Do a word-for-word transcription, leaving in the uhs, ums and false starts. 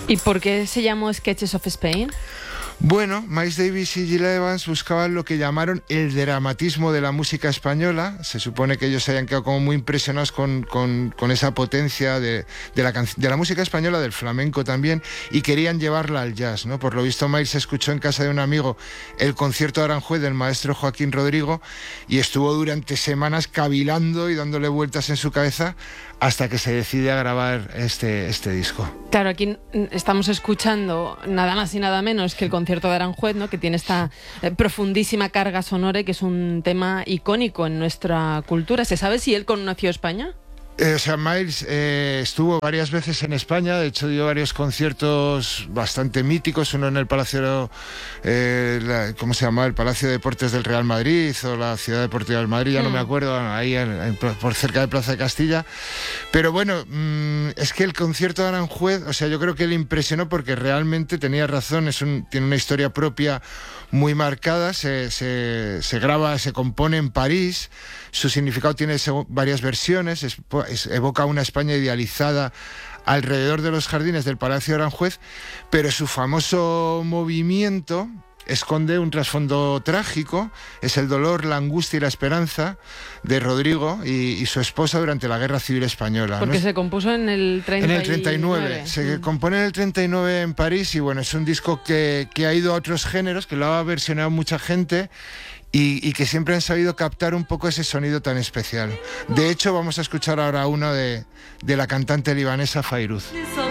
¿Y por qué se llamó Sketches of Spain? Bueno, Miles Davis y Gil Evans buscaban lo que llamaron el dramatismo de la música española. Se supone que ellos se habían quedado como muy impresionados con, con, con esa potencia de, de, la de la música española, del flamenco también, y querían llevarla al jazz, ¿no? Por lo visto, Miles escuchó en casa de un amigo el concierto de Aranjuez del maestro Joaquín Rodrigo y estuvo durante semanas cavilando y dándole vueltas en su cabeza hasta que se decide a grabar este, este disco. Claro, aquí estamos escuchando nada más y nada menos que el concierto de Aranjuez, ¿no? Que tiene esta eh, profundísima carga sonora, que es un tema icónico en nuestra cultura. ¿Se sabe si él conoció España? Eh, o sea, Miles eh, estuvo varias veces en España, de hecho dio varios conciertos bastante míticos, uno en el Palacio, eh, la, ¿cómo se llama? El Palacio de Deportes del Real Madrid o la Ciudad Deportiva del Madrid, ya mm. no me acuerdo, ahí en, en, por cerca de Plaza de Castilla. Pero bueno, mmm, es que el concierto de Aranjuez, o sea, yo creo que le impresionó porque realmente tenía razón, es un, tiene una historia propia muy marcada, se, se, se graba, se compone en París, su significado tiene varias versiones, es, es, evoca una España idealizada alrededor de los jardines del Palacio de Aranjuez, pero su famoso movimiento esconde un trasfondo trágico, es el dolor, la angustia y la esperanza de Rodrigo y, y su esposa durante la Guerra Civil Española. Porque ¿no? se compuso en el treinta y nueve. En el treinta y nueve. Se mm. compone en el treinta y nueve en París y bueno, es un disco que, que ha ido a otros géneros, que lo ha versionado mucha gente y, y que siempre han sabido captar un poco ese sonido tan especial. De hecho, vamos a escuchar ahora uno de, de la cantante libanesa Fairuz.